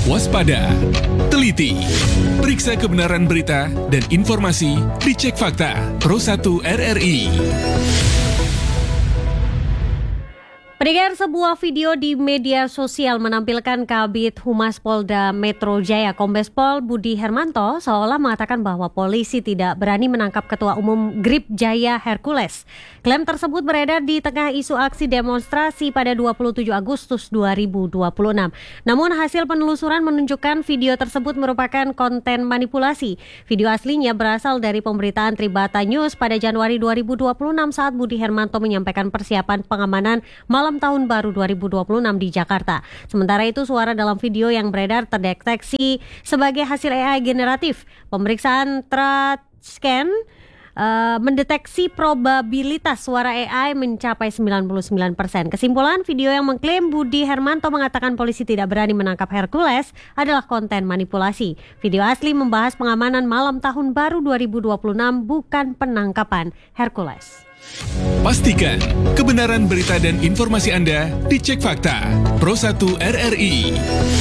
Waspada, teliti, periksa kebenaran berita dan informasi dicek fakta Pro 1 RRI. Pendengar, sebuah video di media sosial menampilkan Kabid Humas Polda Metro Jaya Kombes Pol Budi Hermanto seolah mengatakan bahwa polisi tidak berani menangkap Ketua Umum GRIP Jaya Hercules. Klaim tersebut beredar di tengah isu aksi demonstrasi pada 27 Agustus 2026. Namun hasil penelusuran menunjukkan video tersebut merupakan konten manipulasi. Video aslinya berasal dari pemberitaan Tribata News pada Januari 2026 saat Budi Hermanto menyampaikan persiapan pengamanan malam Tahun Baru 2026 di Jakarta. Sementara itu, suara dalam video yang beredar terdeteksi sebagai hasil AI generatif. Pemeriksaan TruScan mendeteksi probabilitas suara AI mencapai 99%. Kesimpulan, video yang mengklaim Budi Hermanto mengatakan polisi tidak berani menangkap Hercules adalah konten manipulasi. Video asli membahas pengamanan malam Tahun Baru 2026, bukan penangkapan Hercules. Pastikan kebenaran berita dan informasi Anda dicek fakta Pro 1 RRI.